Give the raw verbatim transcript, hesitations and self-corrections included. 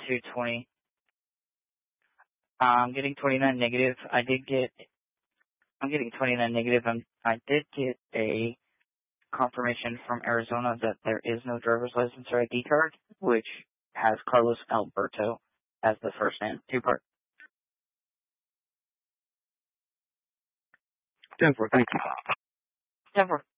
to twenty. I'm getting twenty-nine negative. I did get, I'm getting twenty-nine negative. I'm, I did get a confirmation from Arizona that there is no driver's license or I D card, which has Carlos Alberto as the first name. Two part. ten four, thank you. ten four.